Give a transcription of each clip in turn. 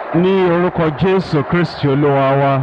Ní orúkọ Jésù Kristi Olúwa wa.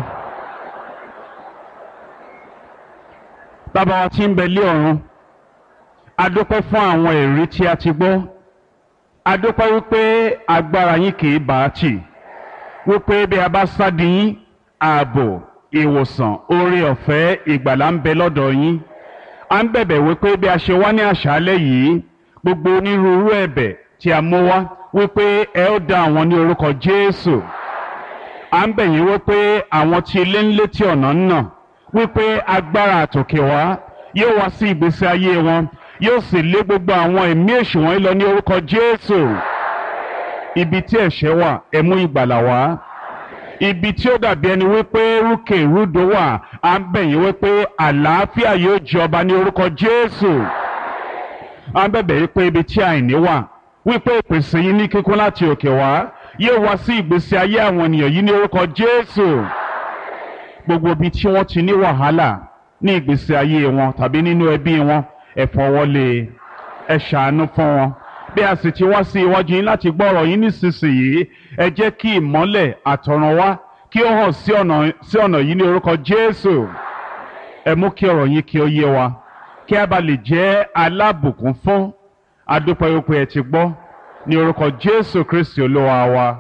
Bàbá wa tí ń bẹ lé ọ̀run, a dúpẹ́ fún àwọn ẹ̀rí tí a ti gbọ́. A dúpẹ́ wípé agbára yín kì í bá a tì. Wípé bí a bá sádi yín, ààbò, ìwòsàn, oore ọ̀fẹ́, ìgbàlà ń bẹ lọ́dọ̀ yín. A ń bẹ̀bẹ̀ wípé bí a ṣe wá ní àṣálẹ́ yìí, gbogbo onírúurú ẹ̀bẹ̀ tí a mú wá, wípé ẹ ó dá àwọn ní orúkọ Jésù. À ń bẹ̀ yín wípé àwọn tí ilé ń létí ọ̀nà ń nà, wípé agbára àtòkè wá yóò wá sí ìgbésí ayé wọn, yóò sì lé gbogbo àwọn ẹ̀mí èṣù wọ̀nyí lọ ní orúkọ Jésù. Ibi tí ẹ̀ṣẹ̀ wà, ẹ mú ìgbàlà wá. Ibi tí ó dàbí ẹni wípé rúkè rúdò wà, à ń bẹ̀ yín wípé àlàáfíà yóò jọba ní orúkọ Jésù. À ń bẹ̀bẹ̀ wípé ibi tí àìní wà, wípé ìpèsè yín ní kíkún láti òkè wá yóò wá sí ìgbésí ayé àwọn ènìyàn yìí ní orúkọ Jésù. Gbogbo ibi tí wọ́n ti ní wàhálà ní ìgbésí ayé wọn tàbí nínú ẹbí wọn, ẹ fọwọ́lé, ẹ ṣàánú fún wọn. Bí a sì ti wá sí iwájú yín láti gbọ́ ọ̀rọ̀ yín nísinsìnyí, ẹ jẹ́ kí ìmọ́lẹ̀ àtọ̀run wá kí ó hàn sí ọ̀nà yìí ní orúkọ Jésù. Ẹ mú kí ọ̀rọ̀ yín kí ó yé wa, kí a bá lè jẹ́ alábùkún fún. A dúpẹ́ wípé ẹ ti gbọ́ ní orúkọ Jésù Kristi Olúwa wa.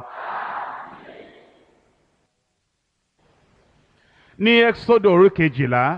Ní Ẹ́kísódù orí kejìlá,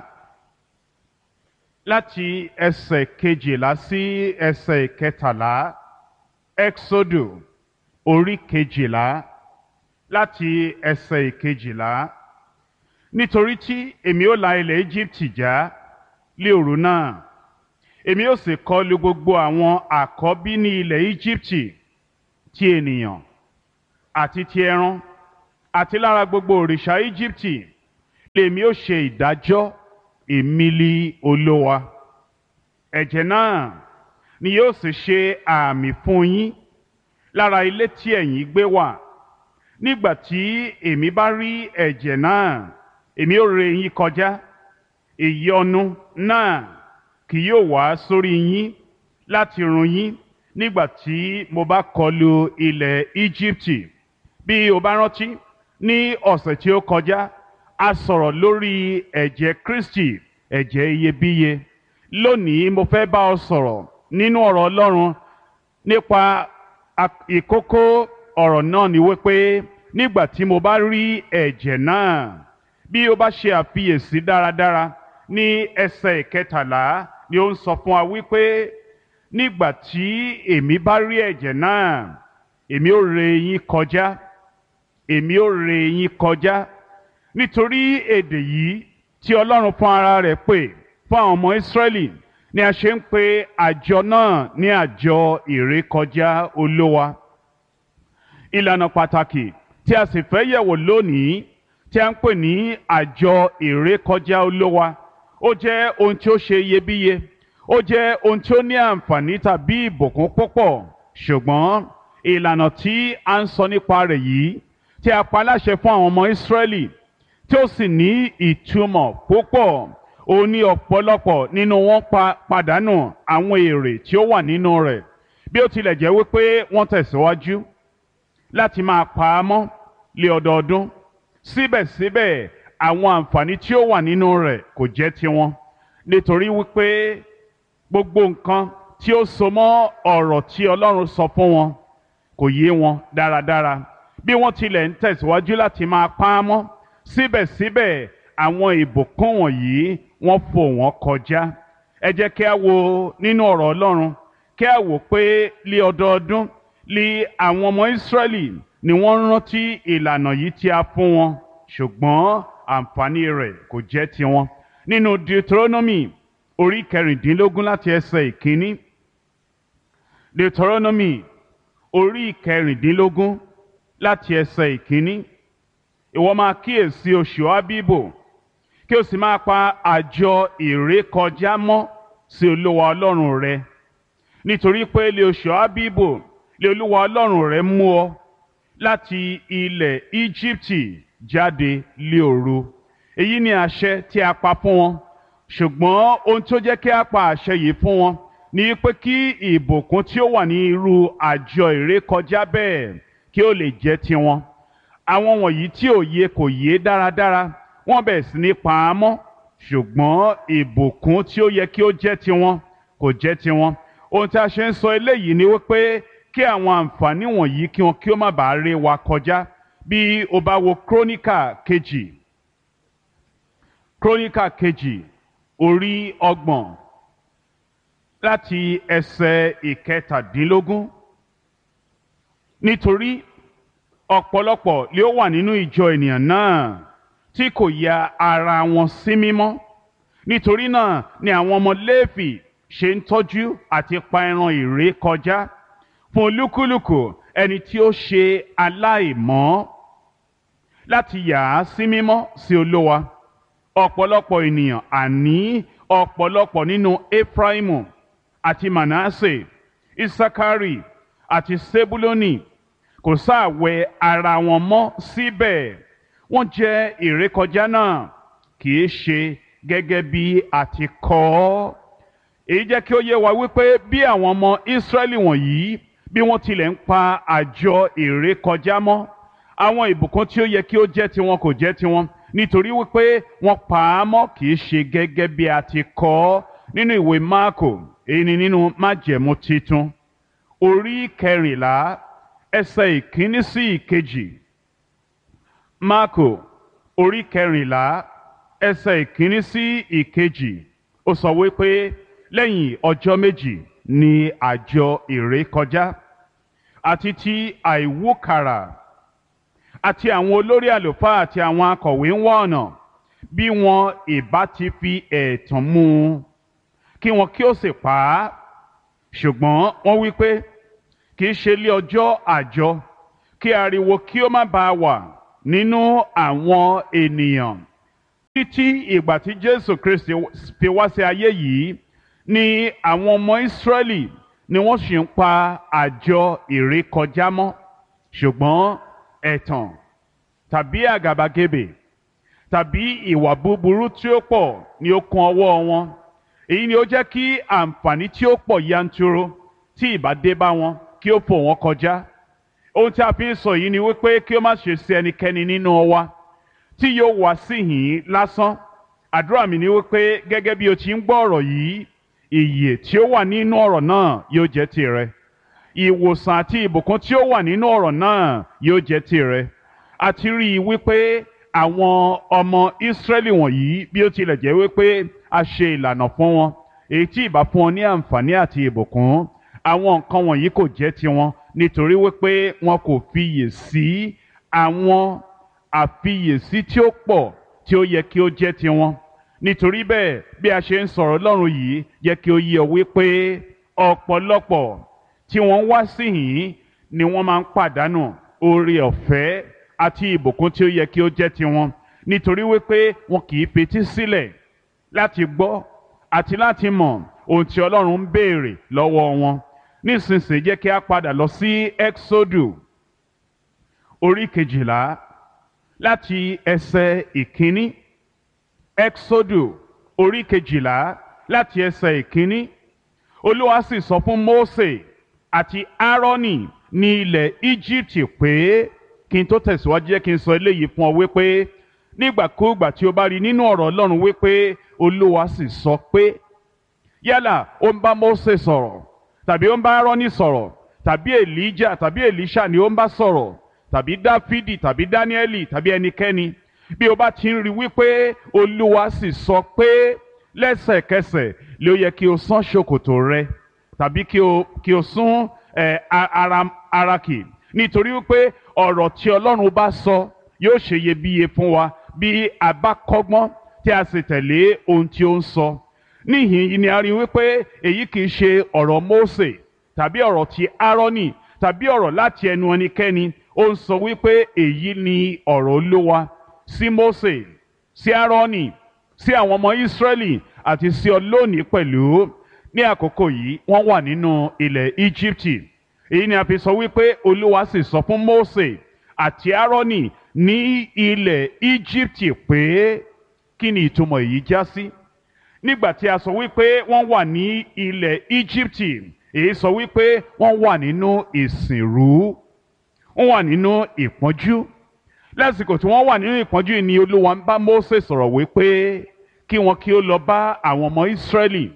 láti ẹsẹ̀ kejìlá sí ẹsẹ̀ kẹtàlá. Ẹ́kísódù orí kejìlá láti ẹsẹ̀ kejìlá. Nítorí tí èmi ó la ilẹ̀ Íjíbítì já lé òru náà, èmi ó sì kọlu gbogbo àwọn àkọ́bí ní ilẹ̀ Íjíbítì, ti ènìyàn àti ti ẹran àti lára gbogbo òrìṣà Íjíbítì lèmi ó ṣe ìdájọ́. Èmi li Olúwa. Ẹ̀jẹ̀ náà ni yóò sì ṣe àmì fún yín lára ilé tí ẹ̀yin gbé wà. Nígbà tí èmi bá rí ẹ̀jẹ̀ náà, èmi ó ré yín kọjá. Ìyọnu náà kì yóò wá sórí yín láti run yín nígbà tí mo bá kọlu ilẹ̀ Íjíbítì. Bí o bá rántí, ní ọ̀sẹ̀ tí ó kọjá, a sọ̀rọ̀ lórí ẹ̀jẹ̀ Kristi, ẹ̀jẹ̀ iyebíye. Lónìí mo fẹ́ bá ọ sọ̀rọ̀ nínú ọ̀rọ̀ Ọlọ́run nípa ìkókó ọ̀rọ̀ náà ni wípé nígbà tí mo bá rí ẹ̀jẹ̀ náà, bí o bá ṣe àfiyèsí dáradára ní ẹsẹ̀ ìkẹtàlá ni ó ń sọ fún wa wípé nígbà tí èmi bá rí ẹ̀jẹ̀ náà, èmi ó ré yín kọjá. Èmi ó ré yín kọjá. Nítorí èdè yìí tí Ọlọ́run fún ara rẹ̀ pè fún àwọn ọmọ Ísírẹ́lì ni a ṣe ń pe àjọ náà ní àjọ ìrékọjá Olúwa. Ìlànà pàtàkì tí a sì fẹ́ yẹ̀wò lónìí tí a ń pè ní àjọ ìrékọjá Olúwa, ó jẹ́ ohun tí ó ṣe iyebíye, ó jẹ́ ohun tí ó ní àǹfààní tàbí ìbùkún púpọ̀. Ṣùgbọ́n ìlànà tí a ń sọ nípa rẹ̀ yìí tí a pa láṣẹ fún àwọn ọmọ Ísírẹ́lì tí ó sì ní ìtumọ̀ púpọ̀, ó ní ọ̀pọ̀lọpọ̀ nínú wọn pàdánù àwọn èrè tí ó wà nínú rẹ̀. Bí ó tilẹ̀ jẹ́ wípé wọ́n tẹ̀síwájú láti máa pa á mọ́ lé ọdọọdún, síbẹ̀síbẹ̀ àwọn àǹfààní tí ó wà nínú rẹ̀ kò jẹ́ tiwọn, nítorí wípé gbogbo nǹkan tí ó so mọ́ ọ̀rọ̀ tí Ọlọ́run sọ fún wọn kò yé wọn dáradára. Bí wọ́n tilẹ̀ ń tẹ̀síwájú láti máa pa á mọ́, síbẹ̀síbẹ̀ àwọn ìbùkún wọ̀nyí wọ́n fò wọ́n kọjá. Ẹ jẹ́ kí a wo nínú ọ̀rọ̀ Ọlọ́run, kí a wò pé lé ọdọọdún lé àwọn ọmọ Ísírẹ́lì ni wọ́n rántí ìlànà yìí tí a fún wọn, ṣùgbọ́n àǹfààní rẹ̀ kò jẹ́ tiwọn. Nínú Deuteronomy orí kẹrìndínlógún láti ẹsẹ̀ ìkíní. Deuteronomy orí kẹrìndínlógún láti ẹsẹ̀ ìkíní. Ìwọ máa kíyèsí oṣù Ábíbò, kí o sì máa pa àjọ ìrékọjá mọ́ sí Olúwa Ọlọ́run rẹ. Nítorí pé lé oṣù Ábíbò lé Olúwa Ọlọ́run rẹ mú ọ láti ilẹ̀ Íjíbítì jáde lé òru. Èyí ni àṣẹ tí a pa fún wọn. Ṣùgbọ́n ohun tó jẹ́ kí a pa àṣẹ yìí fún wọn ní pé kí ìbùkún tí ó wà ní irú àjọ ìrékọjá bẹ́ẹ̀ kí ó lè jẹ́ tiwọn. àwọn wọ̀nyí tí òye kò yé dáradára wọ́n bẹ̀rẹ̀ sí ní pa á mọ́, ṣùgbọ́n ìbùkún tí ó yẹ kí ó jẹ́ tiwọn kò jẹ́ tiwọn. Ohun tí a ṣe ń sọ eléyìí ni wípé kí àwọn àǹfààní wọ̀nyí kí wọn kí ó má bàa ré wa kọjá. Bí o bá wo Kíróníkà kejì orí 30 láti ẹsẹ̀ 17. Nítorí ọ̀pọ̀lọpọ̀ ni ó wà nínú ìjọ ènìyàn náà tí kò ya ara wọn sí mímọ́. Nítorí náà ni àwọn ọmọ Léfì ṣe ń tọ́jú àti pa ẹran ìrékọjá fún olúkúlùkù ẹni tí ó ṣe aláìmọ́, láti yà á sí mímọ́ sí Olúwa. Ọ̀pọ̀lọpọ̀ ènìyàn, àní ọ̀pọ̀lọpọ̀ nínú Éfráímù àti Mànásè, Ísákárì àti Sébúlónì kò sáàwẹ̀ ara wọn mọ́ síbẹ̀. Wọ́n jẹ ìrékọjá náà kì í ṣe gẹ́gẹ́ bí a ti kọ ọ́. Èyí jẹ́ kí ó yé wa wípé bí àwọn ọmọ Ísírẹ́lì wọ̀nyí bí wọ́n tilẹ̀ ń pa àjọ ìrékọjá mọ́, àwọn ìbùkún tí ó yẹ kí ó jẹ́ tiwọn kò jẹ́ tiwọn, nítorí wípé wọ́n pa á mọ́ kì í ṣe gẹ́gẹ́ bí a ti kọ ọ́ nínú ìwé Máàkò, èyí ni nínú Májẹ̀mú Titun orí 14 ẹsẹ̀ 1 sí 2. Máàkò orí 14 ẹsẹ̀ 1 sí 2. Ó sọ wípé lẹ́yìn ọjọ́ méjì ni àjọ ìrékọjá àti ti àìwúkàrà, àti àwọn olórí àlùfáà àti àwọn akọ̀wé ń wá ọ̀nà bí wọn ìbá ti fi ẹ̀tàn mú un kí wọn kí ó sì pa á. Ṣùgbọ́n wọ́n wí pé kì í ṣe lé ọjọ́ àjọ, kí ariwo kí ó má bàa wà nínú àwọn ènìyàn. Títí ìgbà tí Jésù Kristi fi wá sí ayé yìí ni àwọn ọmọ Ísírẹ́lì ni wọ́n sì ń pa àjọ ìrékọjá mọ́. Ṣùgbọ́n ẹ̀tàn tàbí àgàbàgebè tàbí ìwà búburú tí ó pọ̀ ni ó kún ọwọ́ wọn. Èyí ni ó jẹ́ kí àǹfààní tí ó pọ̀ yanturu tí ìbá dé bá wọn kí ó fò wọ́n kọjá. Ohun tí a fi ń sọ yìí ni wípé kí ó má ṣe sí ẹnikẹ́ni nínú wa tí yóò wá síhìn lásán. Àdúrà mi ni wípé gẹ́gẹ́ bí o ti ń gbọ́ ọ̀rọ̀ yìí, ìyè tí ó wà nínú ọ̀rọ̀ náà yóò jẹ́ tìrẹ. Ìwòsàn àti ìbùkún tí ó wà nínú ọ̀rọ̀ náà yóò jẹ́ tìrẹ. A ti rí i wípé àwọn ọmọ Ísírẹ́lì wọ̀nyí, bí ó tilẹ̀ jẹ́ wípé a ṣe ìlànà fún wọn èyí tí ìbá fún wọn ní àǹfààní àti ìbùkún, àwọn nǹkan wọ̀nyí kò jẹ́ tiwọn nítorí wípé wọn kò fiyè sí àwọn àfiyèsí tí ó pọ̀ tí ó yẹ kí ó jẹ́ tiwọn. Nítorí bẹ́ẹ̀ bí a ṣe ń sọ̀rọ̀ Ọlọ́run yìí yẹ kí ó yé ọ wípé ọ̀pọ̀lọpọ̀ tí wọ́n wá síhìn ni wọ́n máa ń pàdánù oore ọ̀fẹ́ àti ìbùkún tí ó yẹ kí ó jẹ́ tiwọn, nítorí wípé wọn kì í fetí sílẹ̀ láti gbọ́ àti láti mọ̀ ohun tí Ọlọ́run ń béèrè lọ́wọ́ wọn. Nísinsìnyí jẹ́ kí a padà lọ sí Ẹ́ksódù orí 12 láti ẹsẹ̀ 1. Ẹ́ksódù orí 12 láti ẹsẹ̀ 1. Olúwa sì sọ fún Mósè àti Áárónì ní ilẹ̀ Íjíbítì pé, kí n tó tẹ̀síwájú jẹ́ kí n sọ eléyìí fún ọ wípé nígbàkúùgbà tí o bá rí nínú ọ̀rọ̀ Ọlọ́run wípé Olúwa sì sọ pé, yálà ó ń bá Mósè sọ̀rọ̀ tàbí ó ń bá Áárónì sọ̀rọ̀ tàbí Èlíjà tàbí Èlíṣà ni ó ń bá sọ̀rọ̀ tàbí Dáfídì tàbí Dáníẹ́lì tàbí ẹnikẹ́ni, bí o bá ti ń rí wípé Olúwa sì sọ pé, lẹ́sẹ̀kẹsẹ̀ ló yẹ kí o sán ṣòkòtò rẹ tàbí kí o sún ara kì, nítorí wípé ọ̀rọ̀ tí Ọlọ́run bá sọ yóò ṣe iyebíye fún wa bí a bá kọ́gbọ́n tí a sì tẹ̀lé ohun tí ó ń sọ. Níhìn-ín ni a rí wípé èyí kì í ṣe ọ̀rọ̀ Mósè tàbí ọ̀rọ̀ ti Áárónì tàbí ọ̀rọ̀ láti ẹnu ẹnikẹ́ni. Ó ń sọ wípé èyí ni ọ̀rọ̀ Olúwa sí Mósè, sí Áárónì, sí àwọn ọmọ Ísírẹ́lì àti sí ọ lónìí pẹ̀lú. Ní àkókò yìí wọ́n wà nínú ilẹ̀ Íjíbítì. Èyí ni a fi sọ wípé Olúwa sì sọ fún Mósè àti Áárónì ní ilẹ̀ Íjíbítì pé, kí ni ìtumọ̀ èyí já sí? Nígbà tí a sọ wípé wọ́n wà ní ilẹ̀ Íjíbítì, èyí sọ wípé wọ́n wà nínú ìsìnrú, wọ́n wà nínú ìpọ́njú lásìkò tí wọ́n wà nínú ìpọ́njú yìí ni Olúwa ń bá Mósè sọ̀rọ̀ wípé kí wọn kí ó lọ bá àwọn ọmọ Ísírẹ́lì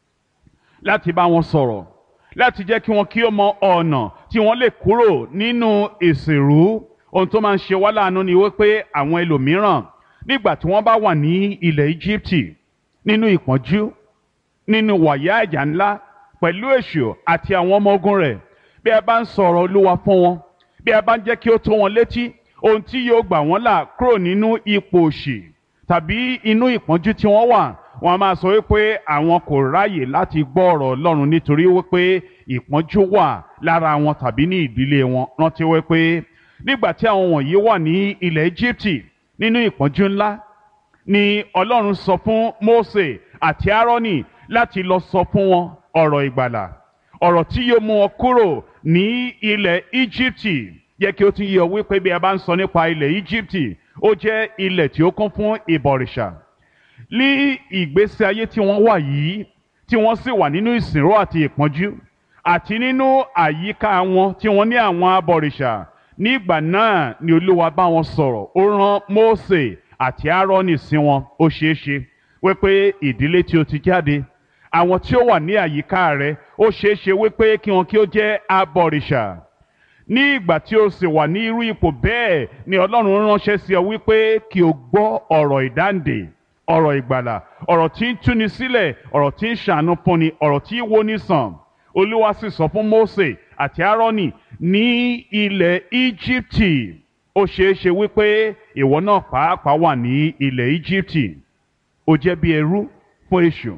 láti bá wọn sọ̀rọ̀, láti jẹ́ kí wọn kí ó mọ ọ̀nà tí wọ́n lè kúrò nínú ìsìnrú. Ohun tó máa ń ṣe wá láàánú ni wípé àwọn ẹlòmíràn nígbà tí wọ́n bá wà ní ilẹ̀ Íjíbítì nínú ìpọ́njú, nínú wàyà ìjà ńlá pẹ̀lú èṣù àti àwọn ọmọ ogun rẹ̀, bí a bá ń sọ̀rọ̀ Olúwa fún wọn, bí a bá ń jẹ́ kí ó tó wọn létí ohun tí yóò gbà wọ́n là kúrò nínú ipò òṣì tàbí inú ìpọ́njú tí wọ́n wà, wọ́n a máa sọ wípé àwọn kò ráyè láti gbọ́ ọ̀rọ̀ Ọlọ́run nítorí wípé ìpọ́njú wà lára wọn tàbí ní ìdílé wọn. Rántí wípé nígbà tí àwọn wọ̀nyí wà ní ilẹ̀ Íjíbítì nínú ìpọ́njú ńlá ni Ọlọ́run sọ fún Mósè àti Áárónì láti lọ sọ fún wọn ọ̀rọ̀ ìgbàlà, ọ̀rọ̀ tí yóò mú wọn kúrò ní ilẹ̀ Íjíbítì. Yẹ kí ó tún yé ọ wípé bí a bá ń sọ nípa ilẹ̀ Íjíbítì, ó jẹ́ ilẹ̀ tí ó kún fún ìbọ̀rìṣà. Ní ìgbésí ayé tí wọ́n wà yìí, tí wọ́n sì wà nínú ìsìnrú àti ìpọ́njú, àti nínú àyíká wọn tí wọ́n ní àwọn abọ̀rìṣà, nígbà náà ni Olúwa bá wọn sọ̀rọ̀. Ó rán Mósè àti Áárónì sí wọn. Ó ṣeé ṣe wípé ìdílé tí ó ti jáde, àwọn tí ó wà ní àyíká rẹ̀, ó ṣeé ṣe wípé kí wọn kí ó jẹ́ abọ̀rìṣà. Ní ìgbà tí o sì wà ní irú ipò bẹ́ẹ̀ ni Ọlọ́run ránṣẹ́ sí ọ wípé kí o gbọ́ ọ̀rọ̀ ìdáǹdè, ọ̀rọ̀ ìgbàlà, ọ̀rọ̀ tí ń túni sílẹ̀, ọ̀rọ̀ tí ń ṣàánú fúnni, ọ̀rọ̀ tí ń wóni sàn. Olúwa sì sọ fún Mósè àti Áárónì ní ilẹ̀ Íjíbítì. Ó ṣeé ṣe wípé ìwọ náà pàápàá wà ní ilẹ̀ Íjíbítì. Ó jẹ́ bí ẹrú fún èṣù,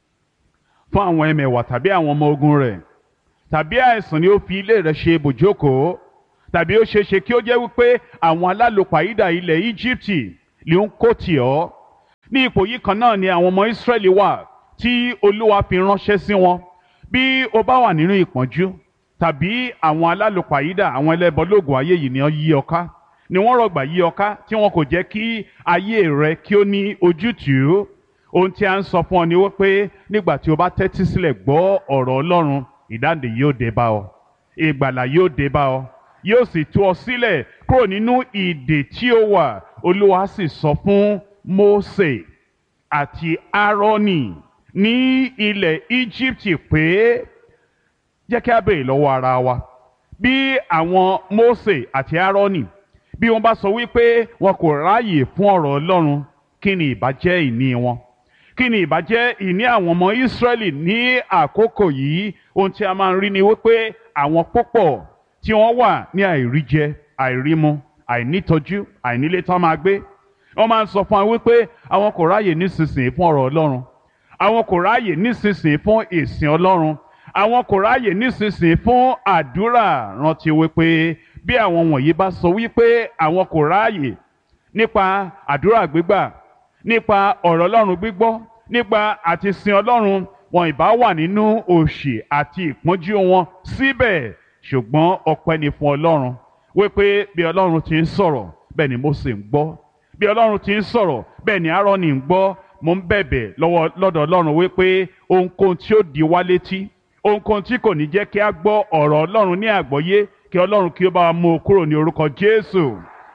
fún àwọn ẹmẹ̀wà tàbí àwọn ọmọ ogun rẹ̀, tàbí àìsàn ni ó fi ilé rẹ̀ ṣe ibùjókòó, tàbí ó ṣeé ṣe kí ó jẹ́ wípé àwọn alálòpàídà ilẹ̀ Íjíbítì lè ń kó tì ọ́. Ní ipò yìí kan náà ni àwọn ọmọ Ísírẹ́lì wà tí Olúwa fi ránṣẹ́ sí wọn. Bí o bá wà nínú ìpọ́njú, tàbí àwọn alálòpàídà, àwọn ẹlẹ́bọlóògùn ayé yìí ni wọ́n yí ọ ká, ni wọ́n rọ̀gbà yí ọ ká, tí wọn kò jẹ́ kí ayé rẹ kí ó ní ojútùú. Ohun tí a ń sọ fún ọ ni wípé nígbà tí o bá tẹ́tí sílẹ̀ gbọ́ ọ̀rọ̀ Ọlọ́run, ìdáǹdè yóò dé bá ọ, ìgbàlà yóò dé bá ọ, yóò sì tú ọ sílẹ̀ kúrò nínú ìdè tí ó wà. Olúwa sì sọ fún Mósè àti Áárónì ní ilẹ̀ Íjíbítì pé jẹ́ kí a béèrè lọ́wọ́ ara wa, bí àwọn Mósè àti Áárónì bí wọ́n bá sọ wípé wọn kò ráàyè fún ọ̀rọ̀ Ọlọ́run, kí ni ìbá jẹ́ ìní wọn? Kí ni ìbá jẹ́ ìní àwọn ọmọ Ísírẹ́lì ní àkókò yìí? Ohun tí a máa ń rí ni wípé àwọn púpọ̀ tí wọ́n wà ní àìríjẹ, àìrímu, àìnítọ́jú, àìnílé tán máa gbé, wọ́n máa ń sọ fún wa wípé àwọn kò ráàyè nísinsìnyí fún ọ̀rọ̀ Ọlọ́run, àwọn kò ráàyè nísinsìnyí fún ìsìn Ọlọ́run, àwọn kò ráàyè nísinsìnyí fún àdúrà. Rántí wípé bí àwọn wọ̀nyí bá sọ wípé àwọn kò ráàyè nípa àdúrà gbígbà, nípa ọ̀rọ̀ Ọlọ́run gbígbọ́, nípa àti sin Ọlọ́run, wọn ìbá wà nínú òṣì àti ìpọ́njú wọn síbẹ̀. Ṣùgbọ́n ọpẹ́ ni fún Ọlọ́run wípé bí Ọlọ́run ti ń sọ̀rọ̀ bẹ́ẹ̀ ni Mósè ń gbọ́, bí Ọlọ́run ti ń sọ̀rọ̀ bẹ́ẹ̀ ni Áárónì ń gbọ́. Mo ń bẹ̀bẹ̀ lọ́dọ̀ Ọlọ́run wípé ohunkóhun tí ó di wá létí, ohunkóhun tí kò ní jẹ́ kí a gbọ́ ọ̀rọ̀ Ọlọ́run ní àgbọ́yé, kí Ọlọ́run kí ó bá wa mú kúrò ní orúkọ Jésù.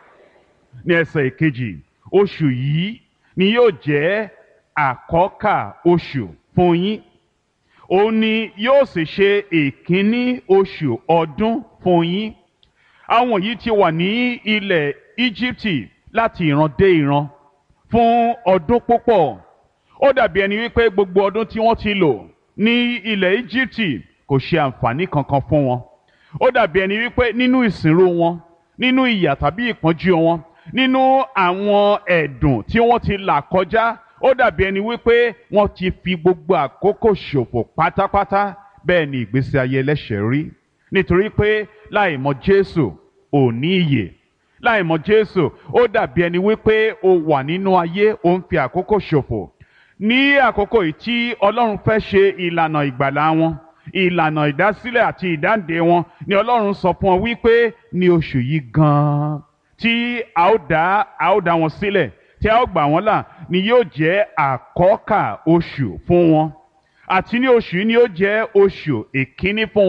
Ní ẹsẹ̀ ìkejì, oṣù yìí ni yóò jẹ́ àkọ́kà oṣù fún yín. Òun ni yóò sì ṣe ìkíní oṣù ọdún fún yín. Àwọn yìí ti wà ní ilẹ̀ Íjíbítì láti ìran dé ìran fún ọdún púpọ̀. Ó dàbí ẹni wípé gbogbo ọdún tí wọ́n ti lò ní ilẹ̀ Íjíbítì kò ṣe àǹfààní kankan fún wọn. Ó dàbí ẹni wípé nínú ìsìnrú wọn, nínú ìyà tàbí ìpọ́njú wọn, nínú àwọn ẹ̀dùn tí wọ́n ti là kọjá, ó dàbí ẹni wípé wọ́n ti fi gbogbo àkókò ṣòfò pátápátá. Bẹ́ẹ̀ ni ìgbésí ayé ẹlẹ́ṣẹ̀ rí, nítorí pé láì mọ̀ Jésù ò ní ìyè. Láì mọ̀ Jésù ó dàbí ẹni wípé o wà nínú ayé, o ń fi àkókò ṣòfò. Ní àkókò yìí tí Ọlọ́run fẹ́ ṣe ìlànà ìgbàlà wọn, ìlànà ìdásílẹ̀ àti ìdáǹdè wọn, ni Ọlọ́run sọ fún ọ wípé ní oṣù yìí gan-an tí a ó dá wọn sílẹ̀, tí a ó gbà wọ́n là, ni yóò jẹ́ àkọ́kà oṣù fún wọn. Àti ní oṣù yìí ni yóò jẹ́ oṣù ìkíní fún wọn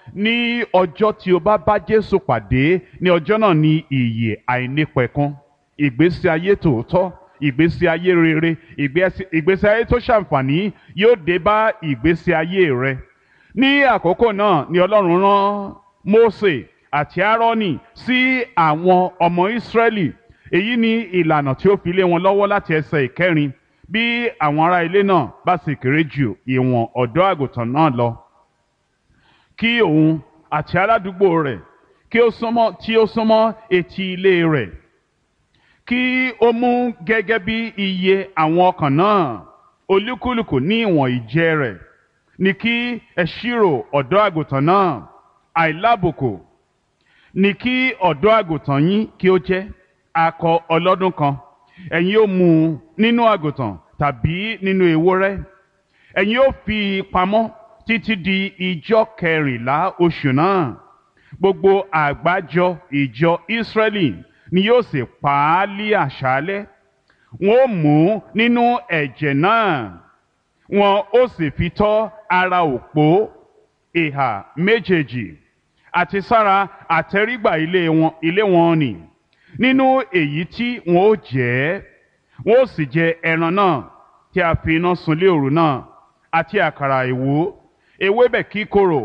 ní ọjọ́ tí o bá bá Jésù pàdé, ní ọjọ́ náà ni ìyè àìnípẹ̀kun, ìgbésí ayé tòótọ́, ìgbésí ayé rere, ìgbésí ayé tó ṣàǹfààní yóò dé bá ìgbésí ayé rẹ. Ní àkókò náà ni Ọlọ́run rán Mósè àti Áárónì sí àwọn ọmọ Ísírẹ́lì. Èyí ni ìlànà tí ó fi lé wọn lọ́wọ́ láti ẹsẹ̀ ìkẹrin. Bí àwọn ará ilé náà bá sì kéré ju ìwọ̀n ọ̀dọ́ àgùntàn náà lọ, kí òun àti aládùúgbò rẹ̀ tí ó súnmọ́ etí ilé rẹ̀, kí ó mú gẹ́gẹ́ bí iye àwọn ọkàn náà, olúkúlùkù ní ìwọ̀n ìjẹ rẹ̀, ní kí ẹ ṣírò ọ̀dọ́ àgùntàn náà. Àìlábùkù ní kí ọ̀dọ́ àgùntàn yín kí ó jẹ́, akọ ọlọ́dún kan. Ẹ̀yin ó mú un nínú àgùntàn tàbí nínú ewúrẹ́. Ẹ̀yin ó fi pamọ́ títí di ijọ́ kẹrìnlá oṣù náà. Gbogbo àgbájọ ìjọ Ísírẹ́lì ni yóò sì pa á lí àṣálẹ́. Wọn ó mú nínú ẹ̀jẹ̀ náà, wọn ó sì fi tọ́ ara òpó ìhà méjèèjì àti sára àtẹ́rígbà ilé wọn nì. Nínú èyí tí wọn ó jẹ, wọn ó sì jẹ ẹran náà tí a fi iná sun lé òru náà, àti àkàrà ìwó, ewébẹ̀ kíkorò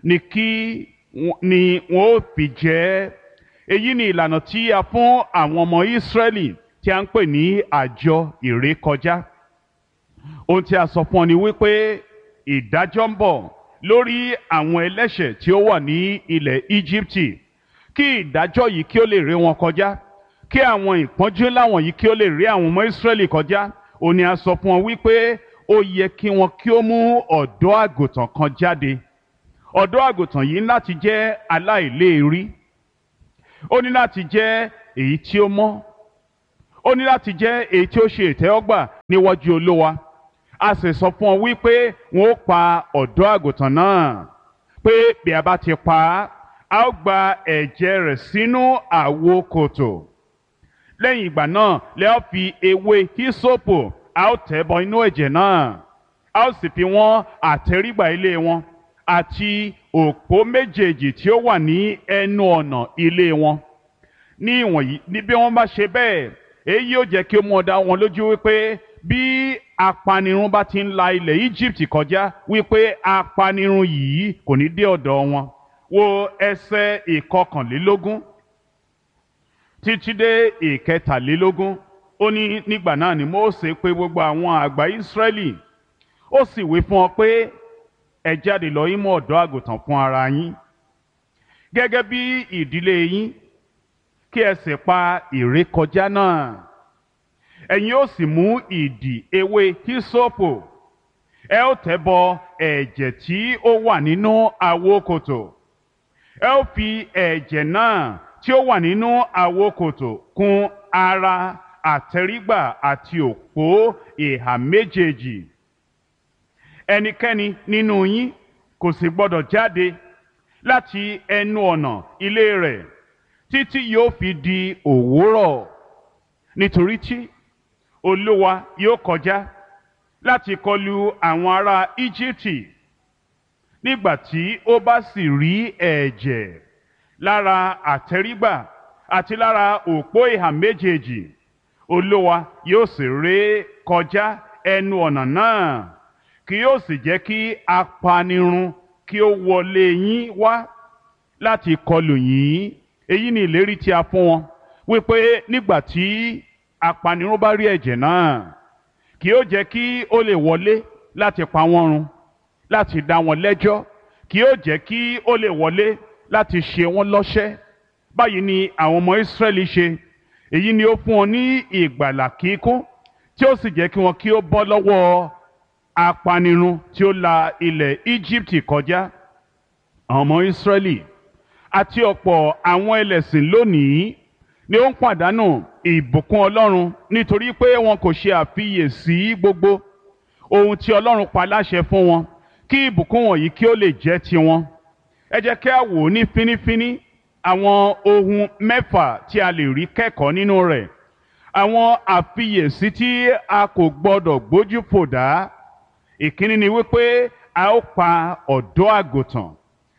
ni wọn ó fi jẹ. Èyí ni ìlànà tí a fún àwọn ọmọ Ísírẹ́lì tí a ń pè ní àjọ ìrékọjá. Ohun tí a sọ fún ọ ni wípé ìdájọ́ ń bọ̀ lórí àwọn ẹlẹ́ṣẹ̀ tí ó wà ní ilẹ̀ Íjíbítì, kí ìdájọ́ yìí kí ó lè ré wọn kọjá, kí àwọn ìpọ́njú láwọn yìí kí ó lè ré àwọn ọmọ Ísírẹ́lì kọjá. Ó ní a sọ fún ọ wípé ó yẹ kí wọn kí ó mú ọ̀dọ́ àgùntàn kan jáde. Ọ̀dọ́ àgùntàn yìí ní láti jẹ́ aláìléèrí, ó ní láti jẹ́ èyí tí ó mọ́, ó ní láti jẹ́ èyí tí ó ṣe ìtẹ́wọ́gbà níwájú Olúwa. A sì sọ fún ọ wípé wọn ó pa ọ̀dọ́ àgùntàn náà, pé bí a bá ti pa á, a ó gba ẹ̀jẹ̀ rẹ̀ sínú àwo kòtò. Lẹ́yìn ìgbà náà lẹ́ ó fi ewé hísópù, a ó tẹ̀ bọ inú ẹ̀jẹ̀ náà, a ó sì fi wọ́n àtẹ́rígbà ilé wọn àti òpó méjèèjì tí ó wà ní ẹnu ọ̀nà ilé wọn. Ní ìwọ̀nyí, ní bí wọ́n bá ṣe bẹ́ẹ̀, èyí yóò jẹ́ kí ó mú ọ dá wọn lójú wípé bí apanirun bá ti ń la ilẹ̀ Egypt kọjá, wípé apanirun yìí kò ní dé ọ̀dọ̀ wọn. Wo ẹsẹ̀ ìkọkànlélógún títí dé ìkẹtàlélógún. Ó ní nígbà náà ni Mósè pè gbogbo àwọn àgbà Ísírẹ́lì, ó sì wí fún ọ pé ẹ jáde lọ yín mú ọ̀dọ́ àgùntàn fún ara yín gẹ́gẹ́ bí ìdílé yín, kí ẹ sì pa ìrékọjá náà. Ẹ̀yin ó sì mú ìdì ewé hísópù, ẹ ó tẹ̀ bọ ẹ̀jẹ̀ tí ó wà nínú àwo kòtò. Ẹ ó fi ẹ̀jẹ̀ náà tí ó wà nínú àwo kòtò kùn ara àtẹ́rígbà àti òpó ìhà méjèèjì. Ẹnikẹ́ni nínú yín kò sì gbọdọ̀ jáde láti ẹnu ọ̀nà ilé rẹ̀ títí yóò fi di òwúrọ̀, nítorí tí Olúwa yóò kọjá láti kọlu àwọn ará Íjíbítì. Nígbà tí ó bá sì rí ẹ̀jẹ̀ lára àtẹ́rígbà àti lára òpó ìhà méjèèjì, Olúwa yóò sì ré kọjá ẹnu ọ̀nà náà, kì yóò sì jẹ́ kí apanirun kí ó wọlé yín wá láti kọlù yín. Èyí ni ìlérí tí a fún wọn, wípé nígbà tí apanirun bá rí ẹ̀jẹ̀ náà, kì yóò jẹ́ kí ó lè wọlé láti pa wọ́n run, láti dá wọn lẹ́jọ́, kì yóò jẹ́ kí ó lè wọlé láti ṣe wọ́n lọ́ṣẹ́. Báyìí ni àwọn ọmọ Ísírẹ́lì ṣe. Èyí ni ó fún wọn ní ìgbàlà kíkún, tí ó sì jẹ́ kí wọn kí ó bọ́ lọ́wọ́ apanirun tí ó la ilẹ̀ Íjíbítì kọjá. Àwọn ọmọ Ísírẹ́lì àti ọ̀pọ̀ àwọn ẹlẹ́sìn lónìí ni ó ń pàdánù ìbùkún Ọlọ́run nítorí pé wọn kò ṣe àfiyèsí gbogbo ohun tí Ọlọ́run pa láṣẹ fún wọn, kí ìbùkún wọ̀nyí kí ó lè jẹ́ tiwọn. Ẹ jẹ́ kí a wò ó ní fínífíní àwọn ohun mẹ́fà tí a lè rí kẹ́kọ̀ọ́ nínú rẹ̀. Àwọn àfiyèsí tí a kò gbọdọ̀ gbójú fò dá. Ìkíní ni wípé a ó pa ọ̀dọ́ àgùntàn.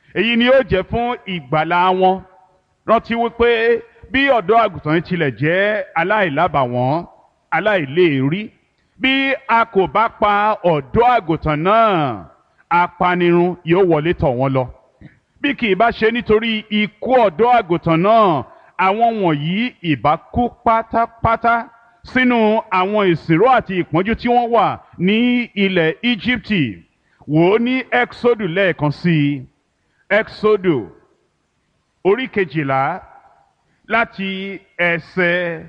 èyí ni yóò jẹ́ fún ìgbàlà wọn. Rántí wípé bí ọ̀dọ́ àgùntàn yìí tilẹ̀ jẹ́ aláìlábàwọ́n, aláìléèrí, bí a kò bá pa ọ̀dọ́ àgùntàn náà, apanirun yóò wọlé tọ̀ wọ́n lọ. Bí kì í bá ṣe nítorí ikú ọ̀dọ́ àgùntàn náà, àwọn wọ̀nyí ìbá kú pátápátá sínú àwọn ìsìnró àti ìpọ́njú tí wọ́n wà ní ilẹ̀ Íjíbítì. Wò ó ní Ẹ́kísódù lẹ́ẹ̀kan sí i. Ẹ́kísódù orí 12 láti ẹsẹ̀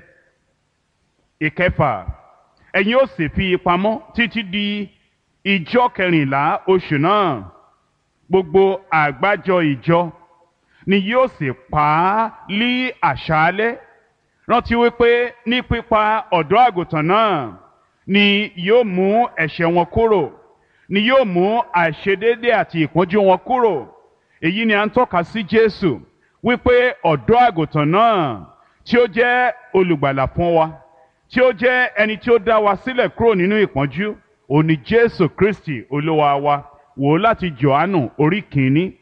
6. Ẹ̀yin ó sì fi pamọ́ títí di ìjọ 14 oṣù náà. Gbogbo àgbájọ ìjọ ni yóò sì pa á lí àṣálẹ́. Rántí wípé ní pípa ọ̀dọ́ àgùntàn náà ni yóò mú ẹ̀ṣẹ̀ wọn kúrò, ni yóò mú àìṣedéédé àti ìpọ́njú wọn kúrò. Èyí ni à ń tọ́ka sí Jésù wípé ọ̀dọ́ àgùntàn náà tí ó jẹ́ olùgbàlà fún wa, tí ó jẹ́ ẹni tí ó dá wa sílẹ̀ kúrò nínú ìpọ́njú, òun ni Jésù Kristi Olúwa wa. Wò ó láti Jòhánù orí 1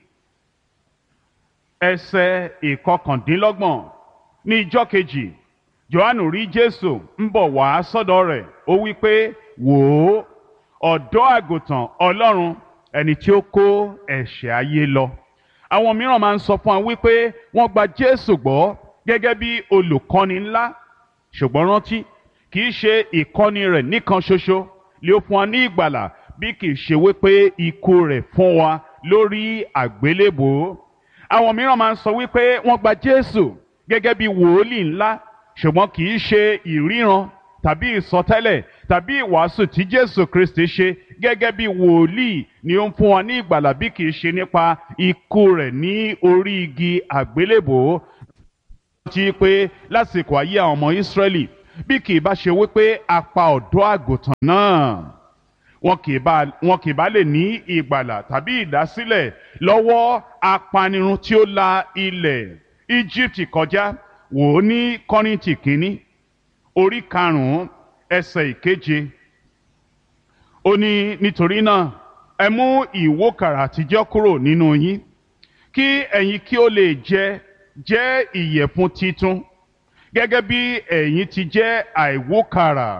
ẹsẹ̀ 29. Ní ijọ́ kejì, Jòhánù rí Jésù ń bọ̀ wá sọ́dọ̀ rẹ̀. Ó wí pé, wò ó, ọ̀dọ́ àgùntàn Ọlọ́run, ẹni tí ó kó ẹ̀ṣẹ̀ ayé lọ. Àwọn mìíràn máa ń sọ fún wa wípé wọ́n gba Jésù gbọ́ gẹ́gẹ́ bí olùkọ́ni ńlá. Ṣùgbọ́n rántí, kì í ṣe ìkọ́ni rẹ̀ nìkan ṣoṣo lé ó fún wa ní ìgbàlà, bí kì í ṣe wípé ikú rẹ̀ fún wa lórí àgbélébùú. Àwọn mìíràn máa ń sọ wípé wọ́n gba Jésù gẹ́gẹ́ bí wòólì ńlá, ṣùgbọ́n kì í ṣe ìríran tàbí ìsọtẹ́lẹ̀ tàbí ìwàásù tí Jésù Kristi ṣe gẹ́gẹ́ bí wòlíì ni ó ń fún wa ní ìgbàlà, bí kì í ṣe nípa ikú rẹ̀ ní orí igi àgbélébùú. Ti pé lásìkò ayé àwọn ọmọ Ísírẹ́lì, bí kì í bá ṣe wípé a pa ọ̀dọ́ àgùntàn náà, wọn kì í bá lè ní ìgbàlà tàbí ìdásílẹ̀ lọ́wọ́ apanirun tí ó la ilẹ̀ Íjíbítì kọjá. Wò ó ní Kọ́ríńtì kínní orí 5 ẹsẹ̀ 7. Ó ní, nítorí náà ẹ mú ìwókàrà àtijọ́ kúrò nínú yín, kí ẹ̀yin kí ó lè jẹ́ ìyẹ̀fun titun, gẹ́gẹ́ bí ẹ̀yin ti jẹ́ àìwókàrà,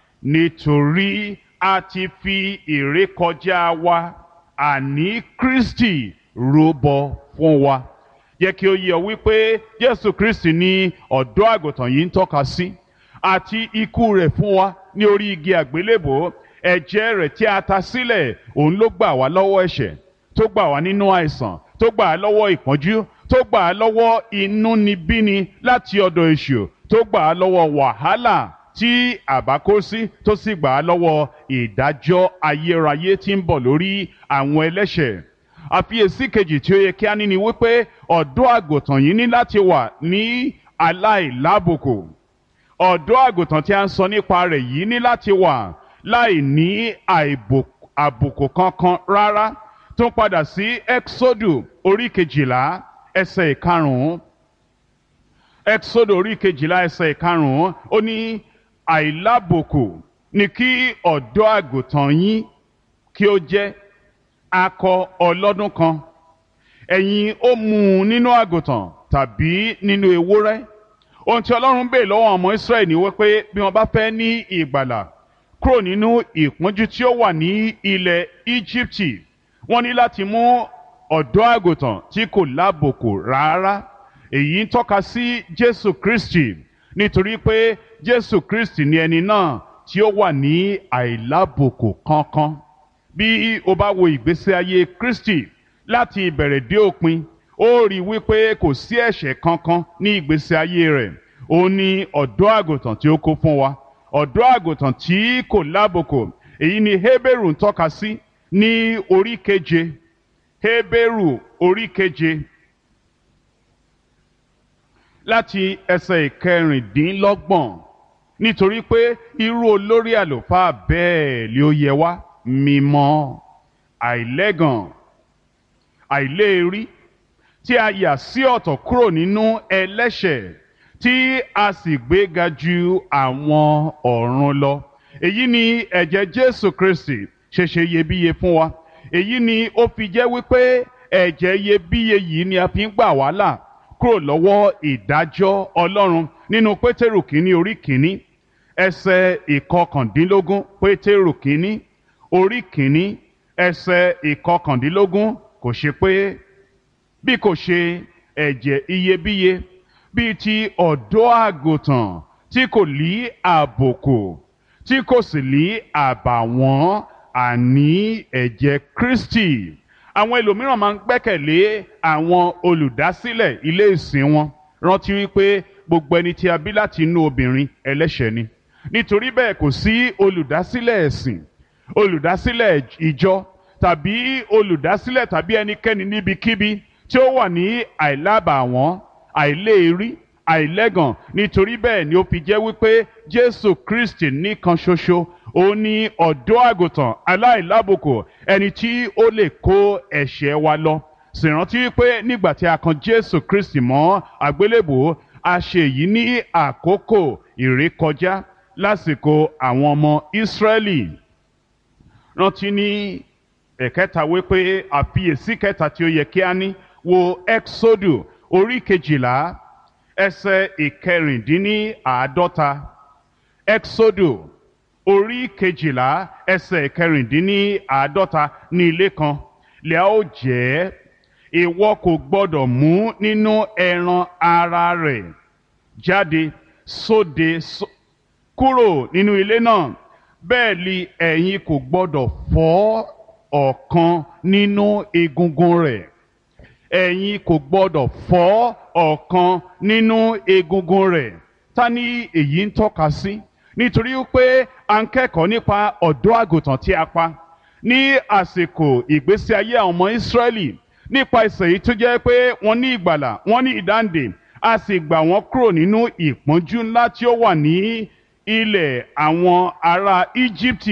nítorí a ti fi ìrékọjá wa, àní Kristi, rúbọ fún wa. Jẹ́ kí ó yé ọ wípé Jésù Kristi ni ọ̀dọ́ àgùntàn yìí ń tọ́ka sí, àti ikú rẹ̀ fún wa ní orí igi àgbélébùú. Ẹ̀jẹ̀ rẹ̀ tí a ta sílẹ̀, òun ló gbà wá lọ́wọ́ ẹ̀ṣẹ̀, tó gbà wá nínú àìsàn, tó gbà á lọ́wọ́ ìpọ́njú, tó gbà á lọ́wọ́ inúnibíni láti ọ̀dọ̀ èṣù, tó gbà á lọ́wọ́ wàhálà tí àbá kó sí, tó sì gbà á lọ́wọ́ ìdájọ́ ayérayé tí ń bọ̀ lórí àwọn ẹlẹ́ṣẹ̀. Àfiyèsí kejì tí ó yẹ kí a ní ni wípé ọ̀dọ́ àgùntàn yìí ní láti wà ní aláìlábùkù. Ọ̀dọ́ àgùntàn tí a ń sọ nípa rẹ̀ yìí ní láti wà láì ní àbùkù kankan rárá. Tó ń padà sí Ẹ́kísódù orí 12 ẹsẹ̀ 5. Ẹ́kísódù orí 12 ẹsẹ̀ 5. Ó ní, àìlábùkù ni kí ọ̀dọ́ àgùntàn yín kí ó jẹ́, akọ ọlọ́dún kan. Ẹ̀yin ó mú un nínú àgùntàn tàbí nínú ewúrẹ́. Ohun tí Ọlọ́run béèrè lọ́wọ́ ọmọ Ísírẹ́lì ni wípé bí wọ́n bá fẹ́ ní ìgbàlà kúrò nínú ìpọ́njú tí ó wà ní ilẹ̀ Íjíbítì, wọ́n ní láti mú ọ̀dọ́ àgùntàn tí kò lábùkù rárá. Èyí ń tọ́ka sí Jésù Kristi, nítorí pé Jésù Kristi ni ẹni náà tí ó wà ní àìlábùkù kankan. Bí o bá wo ìgbésí ayé Kristi láti ìbẹ̀rẹ̀ dé òpin, ó rí wípé kò sí ẹ̀ṣẹ̀ kankan ní ìgbésí ayé rẹ̀. Ó ní ọ̀dọ́ àgùntàn tí ó kó fún wa, ọ̀dọ́ àgùntàn tí kò lábùkù. Èyí ni Hébérù ń tọ́ka sí ní orí 7. Hébérù orí 7 láti ẹsẹ̀ 26. Nítorí pé irú olórí àlùfáà bẹ́ẹ̀ ni ó yẹ wá, mímọ́, àìlẹ́gàn, àìléèrí, tí a yà sí ọ̀tọ̀ kúrò nínú ẹlẹ́ṣẹ̀, tí a sì gbéga ju àwọn ọ̀run lọ. Èyí ni ẹ̀jẹ̀ Jésù Kristi ṣe ṣe iyebíye fún wa. Èyí ni ó fi jẹ́ wípé ẹ̀jẹ̀ iyebíye yìí ni a fi ń gbà wá là kúrò lọ́wọ́ ìdájọ́ Ọlọ́run nínú Pétérù kínní orí kínní ẹsẹ̀ ìkọkàndínlógún. Pétérù kínní orí kínní ẹsẹ̀ ìkọkàndínlógún, kò ṣe pé bí kò ṣe ẹ̀jẹ̀ iyebíye bíi ti ọ̀dọ́ àgùntàn tí kò lí àbùkù tí kò sì lí àbàwọ́n, àní ẹ̀jẹ̀ Kristi. Àwọn ẹlòmíràn máa ń gbẹ́kẹ̀lé àwọn olùdásílẹ̀ ilé ìsìn wọn, rántí wípé gbogbo ẹni tí a bí láti inú obìnrin ẹlẹ́ṣẹ̀ ni. Nítorí bẹ́ẹ̀ kò sí olùdásílẹ̀ ẹ̀sìn, olùdásílẹ̀ ìjọ tàbí olùdásílẹ̀ tàbí ẹnikẹ́ni níbikíbi tí ó wà ní àìlábàwọ́n, àìléèrí, àìlẹ́gàn. Nítorí bẹ́ẹ̀ ni ó fi jẹ́ wípé Jésù Kristi nìkan ṣoṣo ó ní ọ̀dọ́ àgùntàn aláìlábùkù, ẹni tí ó lè kó ẹ̀ṣẹ̀ wa lọ. Sì rántí wípé nígbà tí a kan Jésù Kristi mọ́ àgbélébùú, a ṣe èyí ní àkókò ìrékọjá lásìkò àwọn ọmọ Ísírẹ́lì. Rántí ní ẹ̀kẹta wípé àfiyèsí kẹta tí ó yẹ kí a ní, wo Ẹ́ksódù orí kejìlá ẹsẹ̀ ìkẹrìndínláàádọ́ta. Ẹ́ksódù orí kejìlá ẹsẹ̀ ìkẹrìndínláàádọ́ta. Ní ilé kan lè a ó jẹ, ìwọ kò gbọdọ̀ mú nínú ẹran ara rẹ̀ jáde sóde kúrò nínú ilé náà. Bẹ́ẹ̀ ni ẹ̀yin kò gbọdọ̀ fọ́ ọ̀kan nínú egungun rẹ̀. Ẹ̀yin kò gbọdọ̀ fọ́ ọ̀kan nínú egungun rẹ̀. Ta ni èyí ń tọ́ka sí? Nítorí pé a ń kẹ́kọ̀ọ́ nípa ọ̀dọ́ àgùntàn tí a pa ní àsìkò ìgbésí ayé àwọn ọmọ Ísírẹ́lì, nípa ìsẹ̀ yìí tó jẹ́ pé wọ́n ní ìgbàlà, wọ́n ní ìdáǹdè, a sì gbà wọ́n kúrò nínú ìpọ́njú ńlá tí ó wà ní ilẹ̀ àwọn ará Íjíbítì.